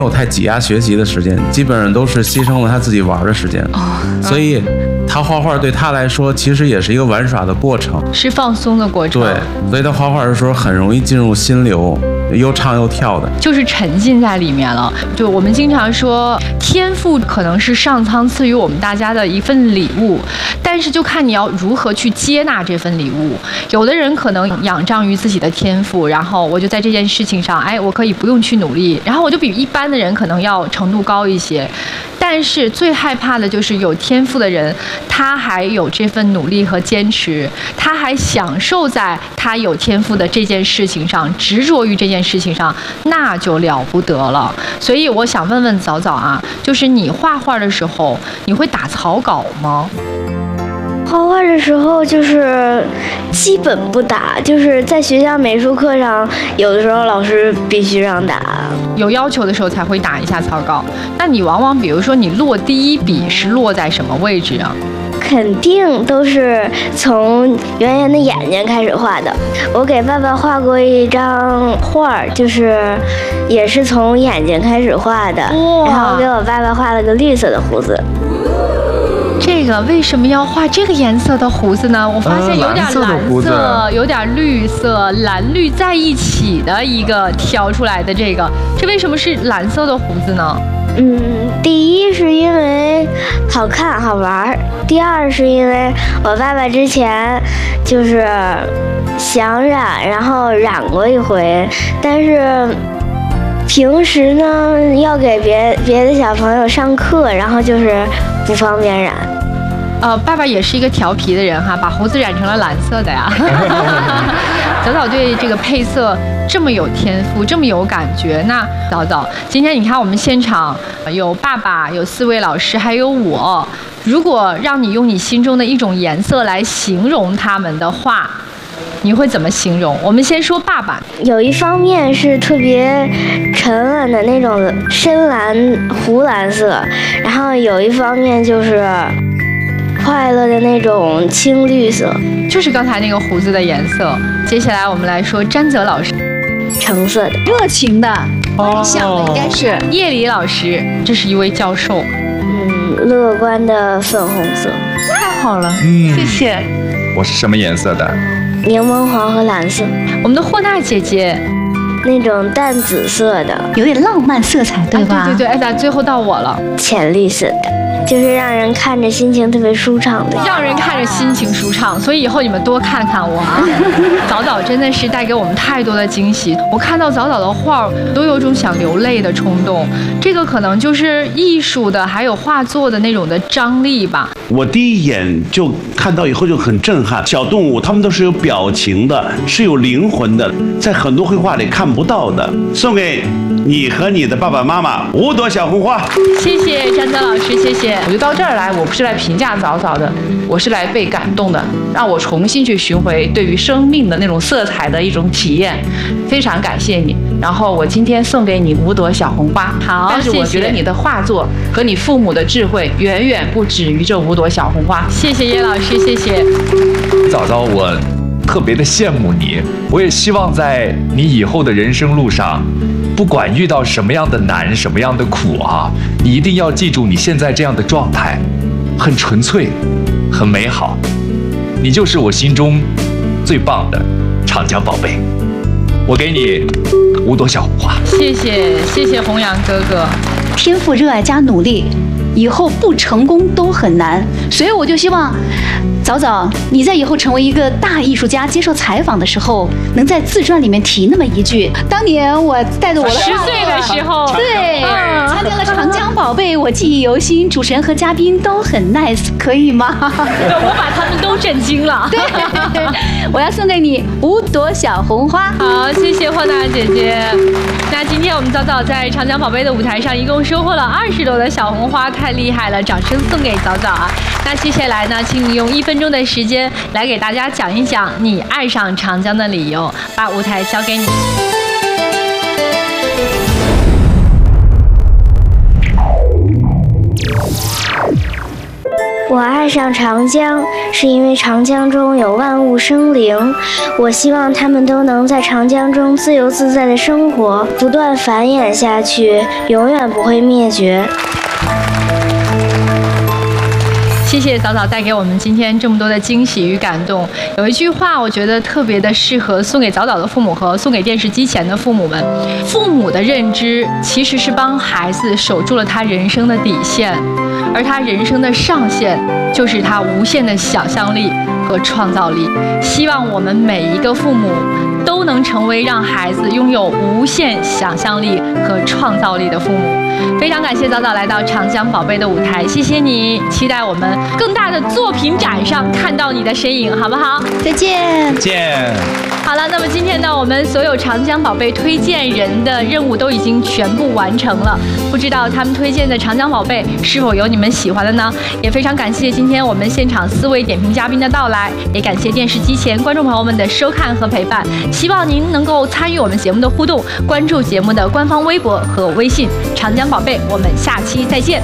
有太挤压学习的时间，基本上都是牺牲了他自己玩的时间。所以他画画对他来说其实也是一个玩耍的过程， 是放松的过程。 对，所以他画画的时候很容易进入心流，又唱又跳的， 就是沉浸在里面了。就我们经常说，天赋可能是上苍赐予我们大家的一份礼物，但是就看你要如何去接纳这份礼物。有的人可能仰仗于自己的天赋，然后我就在这件事情上，我可以不用去努力，然后我就比一般的人可能要程度高一些。但是最害怕的就是有天赋的人，他还有这份努力和坚持，他还享受在他有天赋的这件事情上，执着于这件事情上，那就了不得了。所以我想问问早早啊，就是你画画的时候，你会打草稿吗？ 画画的时候就是基本不打，就是在学校美术课上，有的时候老师必须让打， 有要求的时候才会打一下草稿。那你往往比如说你落第一笔是落在什么位置啊？ 肯定都是从圆圆的眼睛开始画的。我给爸爸画过一张画，就是也是从眼睛开始画的，然后给我爸爸画了个绿色的胡子。 这个为什么要画这个颜色的胡子呢？我发现有点蓝色，有点绿色，蓝绿在一起的一个挑出来的这为什么是蓝色的胡子呢？ 第一是因为好看好玩，第二是因为我爸爸之前就是想染，然后染过一回，但是平时呢要给别的小朋友上课，然后就是不方便染。 爸爸也是一个调皮的人哈，把胡子染成了蓝色的呀。早早对这个配色这么有天赋，这么有感觉。那早早，今天你看我们现场有爸爸，有4位老师，还有我。如果让你用你心中的一种颜色来形容他们的话，你会怎么形容？我们先说爸爸。 有一方面是特别沉稳的那种深蓝、湖蓝色，然后有一方面就是快乐的那种青绿色， 就是刚才那个胡子的颜色。接下来我们来说詹泽老师， 橙色的， 热情的，外向的，应该是叶里老师，这是一位教授， 乐观的粉红色。 太好了，谢谢。 我是什么颜色的？ 柠檬黄和蓝色。 我们的霍娜姐姐， 那种淡紫色的， 有点浪漫色彩，对吧？ 对，那最后到我了， 浅绿色的，就是让人看着心情特别舒畅的， 让人看着心情舒畅。所以以后你们多看看我啊。早早真的是带给我们太多的惊喜，我看到早早的画都有种想流泪的冲动。这个可能就是艺术的还有画作的那种的张力吧。 我第一眼就看到以后就很震撼，小动物它们都是有表情的，是有灵魂的，在很多绘画里看不到的。送给你和你的爸爸妈妈5朵小红花。 谢谢詹泽老师，谢谢。 我就到这儿来，我不是来评价早早的，我是来被感动的，让我重新去寻回对于生命的那种色彩的一种体验，非常感谢你。然后我今天送给你5朵小红花， 好， 但是我觉得你的画作和你父母的智慧远远不止于这5朵小红花。 谢谢叶老师，谢谢。 早早，我特别的羡慕你，我也希望在你以后的人生路上，不管遇到什么样的难，什么样的苦啊，你一定要记住你现在这样的状态，很纯粹，很美好，你就是我心中最棒的长江宝贝。我给你5朵小红花。 谢谢弘扬哥哥。 天赋、热爱加努力，以后不成功都很难。所以我就希望早早你在以后成为一个大艺术家，接受采访的时候，能在自传里面提那么一句：当年我带着我的 10岁的时候， 对，参加了长江宝贝，我记忆犹新，主持人和嘉宾都很 nice， 可以吗？ 我把他们都震惊了。 对，我要送给你5朵小红花。 好，谢谢霍娜姐姐。那今天我们早早在长江宝贝的舞台上，一共收获了20朵的小红花，太厉害了！掌声送给早早啊！那接下来呢，请你用1分钟的时间来给大家讲一讲你爱上长江的理由，把舞台交给你。 我爱上长江，是因为长江中有万物生灵。我希望它们都能在长江中自由自在的生活，不断繁衍下去，永远不会灭绝。 谢谢早早带给我们今天这么多的惊喜与感动。有一句话，我觉得特别的适合送给早早的父母和送给电视机前的父母们。父母的认知其实是帮孩子守住了他人生的底线，而他人生的上限就是他无限的想象力和创造力。希望我们每一个父母都能成为让孩子拥有无限想象力和创造力的父母。非常感谢早早来到长江宝贝的舞台，谢谢你，期待我们更大的作品展上看到你的身影，好不好？ 再见。 见。 好了，那么今天呢，我们所有长江宝贝推荐人的任务都已经全部完成了。不知道他们推荐的长江宝贝是否有你们喜欢的呢？也非常感谢今天我们现场4位点评嘉宾的到来，也感谢电视机前观众朋友们的收看和陪伴。希望您能够参与我们节目的互动，关注节目的官方微博和微信“长江宝贝”。我们下期再见。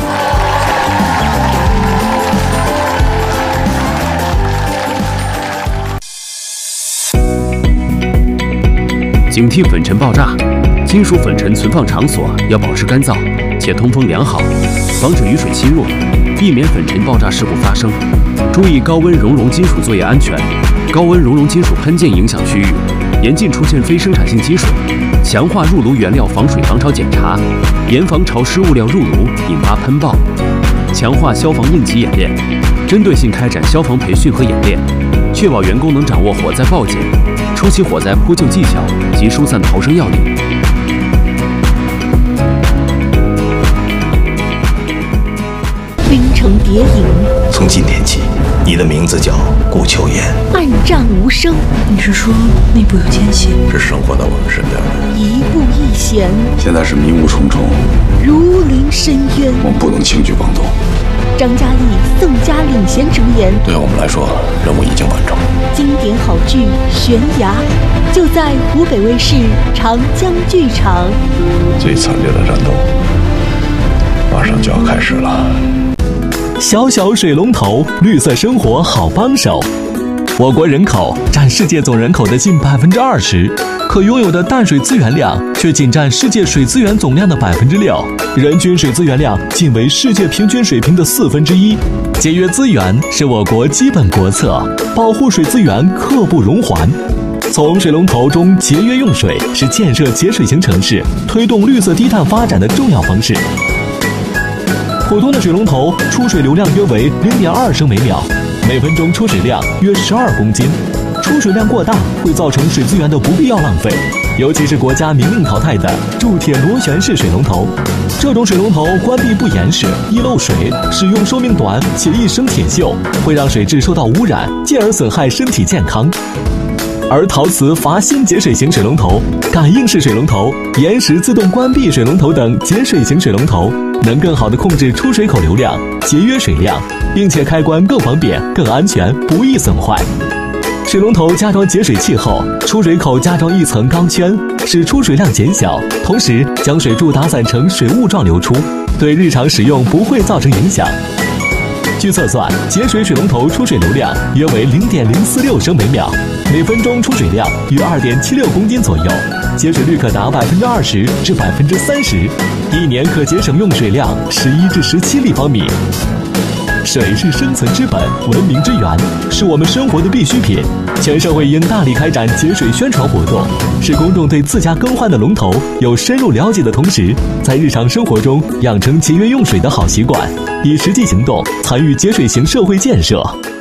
警惕粉尘爆炸，金属粉尘存放场所要保持干燥且通风良好，防止雨水侵入，避免粉尘爆炸事故发生。注意高温熔融金属作业安全，高温熔融金属喷溅影响区域，严禁出现非生产性积水，强化入炉原料防水防潮检查，严防潮湿物料入炉引发喷爆，强化消防应急演练，针对性开展消防培训和演练，确保员工能掌握火灾报警、初期火灾扑救技巧及疏散逃生要领。 冰城谍影， 从今天起，你的名字叫顾秋言。 暗战无声， 你是说内部有奸细？ 是生活在我们身边的。 一步一险， 现在是迷雾重重， 如临深渊。 我们不能轻举妄动。 张嘉译、宋佳领衔主演。 对我们来说，任务已经完成。 经典好剧《悬崖》，就在湖北卫视长江剧场。 最惨烈的战斗，马上就要开始了。 小小水龙头，绿色生活好帮手。我国人口占世界总人口的近20%，可拥有的淡水资源量却仅占世界水资源总量的6%，人均水资源量仅为世界平均水平的1/4。节约资源是我国基本国策，保护水资源刻不容缓。从水龙头中节约用水是建设节水型城市、推动绿色低碳发展的重要方式。普通的水龙头出水流量约为0.2升每秒，每分钟出水量约12公斤。出水量过大会造成水资源的不必要浪费，尤其是国家明令淘汰的铸铁螺旋式水龙头。这种水龙头关闭不严实，易漏水，使用寿命短且易生铁锈，会让水质受到污染，进而损害身体健康。而陶瓷阀芯节水型水龙头、感应式水龙头、延时自动关闭水龙头等节水型水龙头，能更好地控制出水口流量，节约水量，并且开关更方便、更安全，不易损坏。水龙头加装节水器后，出水口加装一层钢圈，使出水量减小，同时将水柱打散成水雾状流出，对日常使用不会造成影响。据测算，节水水龙头出水流量约为0.046升每秒，每分钟出水量约2.76公斤左右，节水率可达20%至30%，一年可节省用水量11至17立方米。水是生存之本，文明之源，是我们生活的必需品。全社会应大力开展节水宣传活动，使公众对自家更换的龙头有深入了解的同时，在日常生活中养成节约用水的好习惯，以实际行动参与节水型社会建设。